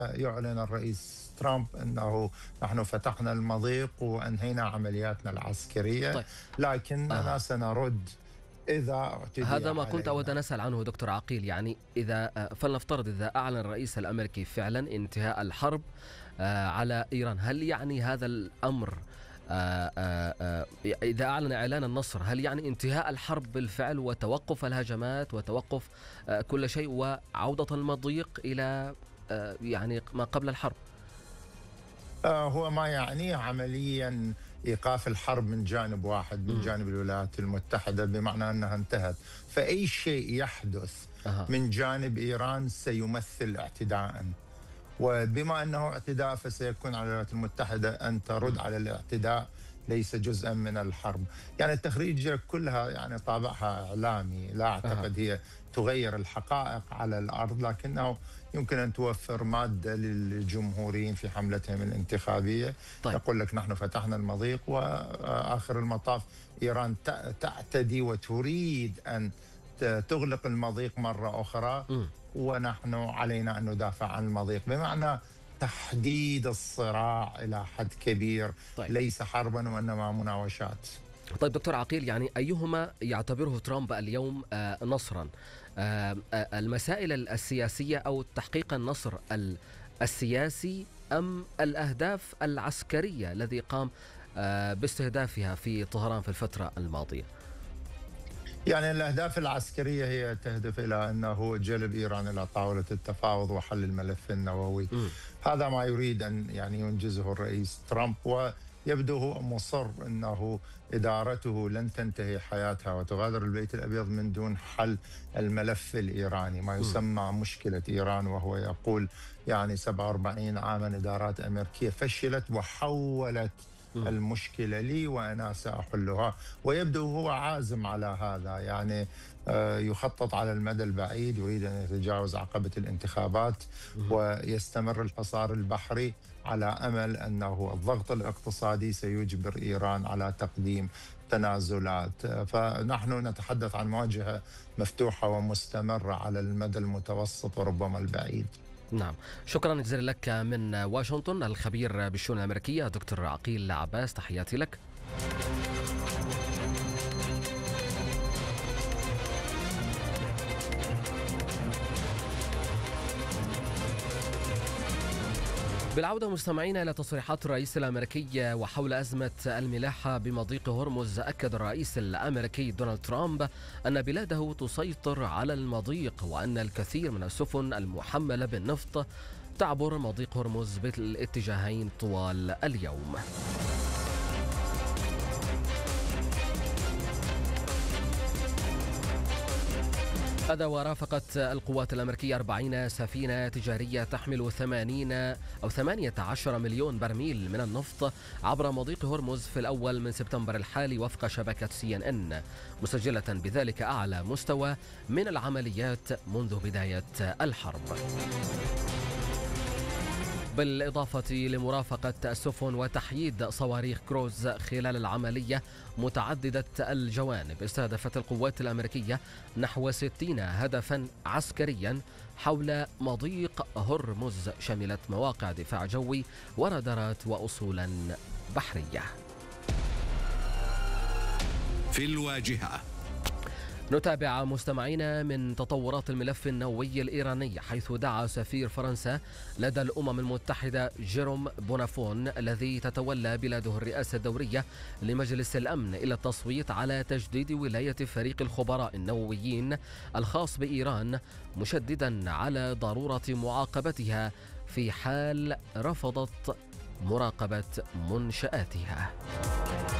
يعلن الرئيس ترامب أنه نحن فتحنا المضيق وأنهينا عملياتنا العسكرية، طيب. لكننا سنرد إذا اعتدي هذا ما كنت أود علينا. أن أسأل عنه دكتور عقيل. يعني إذا فلنفترض إذا أعلن الرئيس الأمريكي فعلا انتهاء الحرب على إيران، هل يعني هذا الأمر إذا أعلن إعلان النصر، هل يعني انتهاء الحرب بالفعل وتوقف الهجمات وتوقف كل شيء وعودة المضيق إلى يعني ما قبل الحرب؟ هو ما يعنيه عمليا إيقاف الحرب من جانب واحد، من جانب الولايات المتحدة، بمعنى أنها انتهت. فأي شيء يحدث من جانب إيران سيمثل اعتداء، وبما أنه اعتداء فسيكون على الولايات المتحدة أن ترد على الاعتداء، ليس جزءا من الحرب. يعني التخريج كلها يعني طابعها إعلامي، لا أعتقد هي تغير الحقائق على الأرض، لكنه يمكن أن توفر مادة للجمهوريين في حملتهم الانتخابية. طيب. يقول لك نحن فتحنا المضيق، وآخر المطاف إيران تعتدي وتريد أن تغلق المضيق مرة أخرى، ونحن علينا أن ندافع عن المضيق، بمعنى تحديد الصراع إلى حد كبير. طيب. ليس حربا وإنما مناوشات. طيب دكتور عقيل، يعني أيهما يعتبره ترامب اليوم نصرا؟ المسائل السياسية أو تحقيق النصر السياسي، أم الأهداف العسكرية الذي قام باستهدافها في طهران في الفترة الماضية؟ يعني الأهداف العسكرية هي تهدف إلى أنه جلب إيران إلى طاولة التفاوض وحل الملف النووي. هذا ما يريد أن يعني ينجزه الرئيس ترامب، ويبدو هو مصر أنه إدارته لن تنتهي حياتها وتغادر البيت الأبيض من دون حل الملف الإيراني، ما يسمى مشكلة إيران. وهو يقول يعني 47 عاما إدارات أمريكية فشلت وحولت المشكلة لي وأنا سأحلها، ويبدو هو عازم على هذا. يعني يخطط على المدى البعيد، يريد أن يتجاوز عقبة الانتخابات ويستمر الحصار البحري، على أمل أنه الضغط الاقتصادي سيجبر إيران على تقديم تنازلات. فنحن نتحدث عن مواجهة مفتوحة ومستمرة على المدى المتوسط وربما البعيد. نعم، شكرا جزيلا لك من واشنطن الخبير بالشؤون الأمريكية دكتور عقيل عباس، تحياتي لك. بالعودة مستمعينا إلى تصريحات الرئيس الأمريكي وحول أزمة الملاحة بمضيق هرمز، أكد الرئيس الأمريكي دونالد ترامب أن بلاده تسيطر على المضيق، وأن الكثير من السفن المحملة بالنفط تعبر مضيق هرمز بالاتجاهين طوال اليوم. هذا ورافقت القوات الأمريكية 40 سفينة تجارية تحمل 18 مليون برميل من النفط عبر مضيق هرمز في الأول من سبتمبر الحالي، وفق شبكة CNN، مسجلة بذلك أعلى مستوى من العمليات منذ بداية الحرب. بالإضافة لمرافقة السفن وتحييد صواريخ كروز خلال العملية متعددة الجوانب، استهدفت القوات الأمريكية نحو 60 هدفا عسكريا حول مضيق هرمز، شملت مواقع دفاع جوي ورادارات وأصولا بحرية. في الواجهة نتابع مستمعينا من تطورات الملف النووي الإيراني، حيث دعا سفير فرنسا لدى الأمم المتحدة جيروم بونافون الذي تتولى بلاده الرئاسة الدورية لمجلس الأمن إلى التصويت على تجديد ولاية فريق الخبراء النوويين الخاص بإيران، مشددا على ضرورة معاقبتها في حال رفضت مراقبة منشآتها.